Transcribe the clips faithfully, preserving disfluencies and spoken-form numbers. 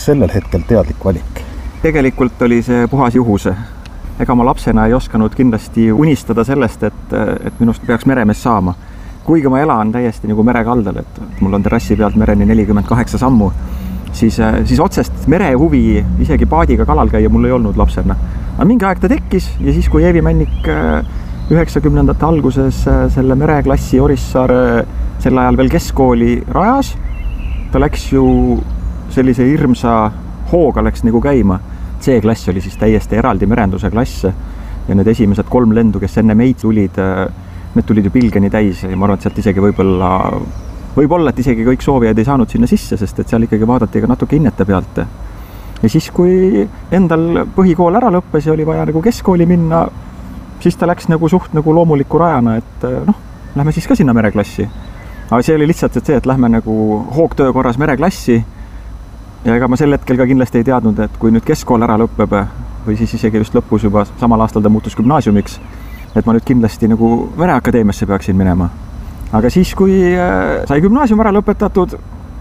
sellel hetkel teadlik valik? Tegelikult oli see puhas juhuse. Ega ma lapsena ei osanud kindlasti unistada sellest, et, et minust peaks meremees saama. Kuigi ma elan täiesti nagu merekaldal, et mul on terrassi pealt mereni nelikümmend kaheksa sammu, siis, siis otsest merehuvi isegi paadiga kalal käia mul ei olnud lapsena. Aga mingi aeg ta tekkis ja siis, kui Eevi Männik üheksakümnendate alguses selle mereklassi Orissaare sel ajal veel keskkooli rajas, ta läks ju sellise hirmsa hooga läks nagu käima. C-klass oli siis täiesti eraldi merenduse klass ja need esimesed kolm lendu, kes enne meid tulid, need tulid ju pilgeni täis ja ma arvan, et sealt isegi võib-olla, võib-olla, et isegi kõik soovijad ei saanud sinna sisse, sest et seal ikkagi vaadati ka natuke hinnete pealt. Ja siis, kui endal põhikool ära lõppes ja oli vaja nagu keskkooli minna, siis ta läks nagu suht nagu loomuliku rajana, et noh, lähme siis ka sinna mereklassi. Aga see oli lihtsalt et see, et lähme nagu hoogtöö korras mereklassi ja ega ma sel hetkel ka kindlasti ei teadnud, et kui nüüd keskkool ära lõppeb või siis isegi just lõpus juba samal aastal ta muutus gümnaasiumiks, et ma nüüd kindlasti nagu Mereakadeemiasse peaksin minema. Aga siis, kui sai gümnaasium ära lõpetatud,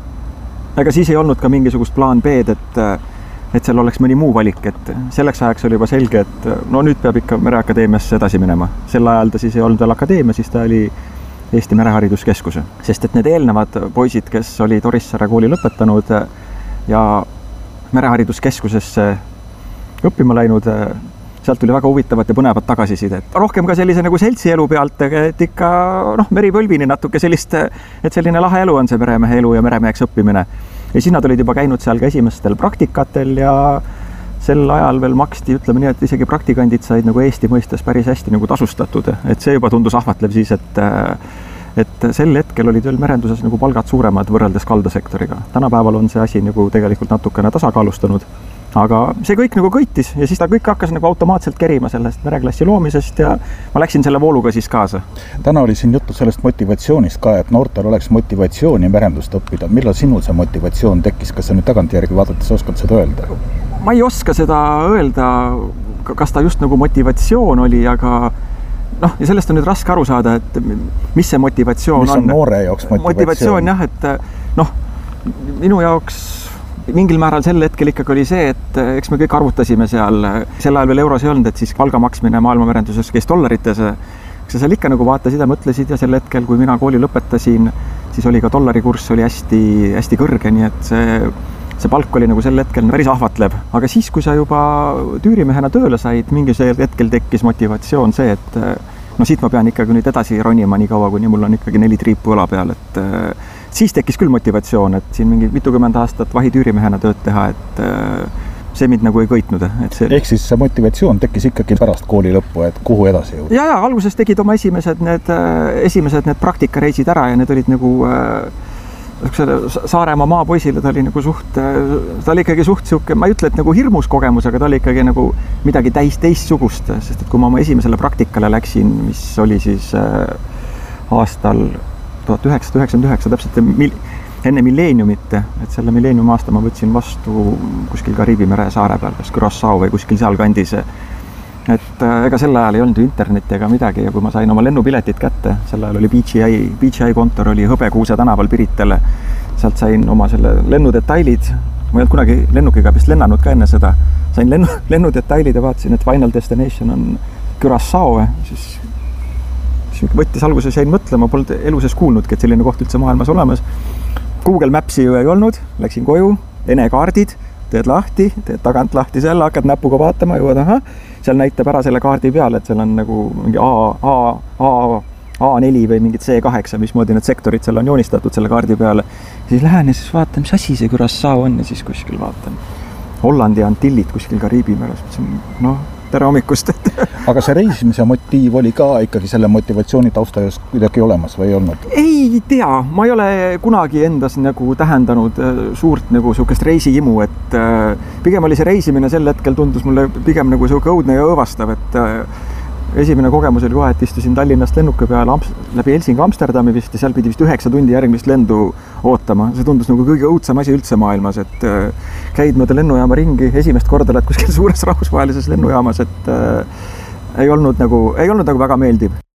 ega siis ei olnud ka mingisugust plaan B-d, et, et seal oleks mõni muu valik, et selleks ajaks oli juba selge, et no nüüd peab ikka Mereakadeemiasse edasi minema. Sel ajal ta siis ei olnud veel akadeemia, siis ta oli Eesti Merehariduskeskuse. Sest et need eelnevad poisid, kes olid Orissaare kooli lõpetanud ja Merehariduskeskusesse õppima läinud, sealt tuli väga huvitavat ja põnevat tagasisidet. Rohkem ka sellise nagu seltsielu pealt, et ikka noh, meripõlvini natuke sellist, et selline lahe elu on see meremehe elu ja meremeheks õppimine. Ja siis nad olid juba käinud seal ka esimestel praktikatel ja sel ajal veel maksti, ütleme nii, et isegi praktikandid said nagu Eesti mõistes päris hästi nagu tasustatud. Et see juba tundus ahvatlev siis, et et sel hetkel olid veel merenduses nagu palgad suuremad võrreldes kaldasektoriga. Tänapäeval on see asi nagu tegelikult natukene tasakaalustanud. Aga see kõik nagu kõitis ja siis ta kõik hakkas nagu automaatselt kerima sellest mereklassi loomisest ja ma läksin selle vooluga siis kaasa. Täna oli siin juttu sellest motivatsioonist ka, et noortel oleks motivatsiooni merendust õppida. Millal sinul see motivatsioon tekkis? Kas sa nüüd tagantjärgi vaadates oskad seda öelda? Ma ei oska seda öelda, kas ta just nagu motivatsioon oli, aga noh, ja sellest on nüüd raske aru saada, et mis see motivatsioon on. Mis on noore jaoks motivatsioon? Motivatsioon jah, et noh, minu jaoks mingil määral sel hetkel ikkagi oli see, et eks me kõik arvutasime seal, sel ajal veel euros ei olnud, et siis palga maksmine maailmamerenduses käis dollarites. Eks sa seal ikka nagu vaatasid ja mõtlesid ja sel hetkel, kui mina kooli lõpetasin, siis oli ka dollari kurss oli hästi, hästi kõrge, nii et see, see palk oli nagu sel hetkel päris ahvatlev. Aga siis, kui sa juba tüürimehena tööle said, mingi hetkel tekkis motivatsioon see, et no siit ma pean ikkagi nüüd edasi ronima nii kaua, kuni mul on ikkagi neli triipu õla peal, et siis tekkis küll motivatsioon, et siin mingi mitukümmend aastat vahitüürimehena tööd teha, et see mind nagu ei kõitnud. Et see... Ehk siis see motivatsioon tekkis ikkagi pärast kooli lõppu, et kuhu edasi jõuda? Ja, ja alguses tegid oma esimesed need, esimesed need praktikareisid ära ja need olid nagu Saaremaa maapoisile, ta oli nagu suht, ta oli ikkagi suht siuke, ma ei ütle, et nagu hirmus kogemus, aga ta oli ikkagi nagu midagi täis teistsugust, sest et kui ma oma esimesele praktikale läksin, mis oli siis aastal tuhat üheksasada üheksakümmend üheksa, täpselt mil, enne milleeniumit, et selle milleeniumi aasta ma võtsin vastu kuskil Kariibi mere saare peal, kas Curaçao või kuskil seal kandis. Et ega sel ajal ei olnud ju internetti ega midagi ja kui ma sain oma lennupiletit kätte, sel ajal oli B G I, B G I kontor oli Hõbekuuse tänaval Piritel, sealt sain oma selle lennudetailid, ma ei olnud kunagi lennukiga vist lennanud ka enne seda, sain lennu, lennudetailid ja vaatasin, et final destination on Curaçao, siis võttis alguses jäin mõtlema, polnud eluses kuulnudki, et selline koht üldse maailmas olemas. Google Mapsi ju ei olnud, läksin koju, ene kaardid, teed lahti, teed tagant lahti selle, hakkad näpuga vaatama, jõuad, aha, seal näitab ära selle kaardi peal, et seal on nagu mingi A, A, A, A neli või mingid C kaheksa, mismoodi need sektorid seal on joonistatud selle kaardi peale. Ja siis lähen ja siis vaatan, mis asi see Curaçao on ja siis kuskil vaatan. Hollandi Antillid kuskil Kariibi meres, noh, tere hommikust. Aga see reisimise motiiv oli ka ikkagi selle motivatsiooni tausta just kuidagi olemas või ei olnud? Ei tea, ma ei ole kunagi endas nagu tähendanud suurt nagu sukest reisiimu, et pigem oli see reisimine sel hetkel tundus mulle pigem nagu siuke õudne ja õõvastav, et esimene kogemus oli kohe, et istusin Tallinnast lennuki peale läbi Helsingi Amsterdami vist ja seal pidi vist üheksa tundi järgmist lendu ootama. See tundus nagu kõige õudsam asi üldse maailmas, et käid mööda lennujaama ringi, esimest korda oled kuskil suures rahvusvahelises lennujaamas, et ei olnud nagu, ei olnud nagu väga meeldiv.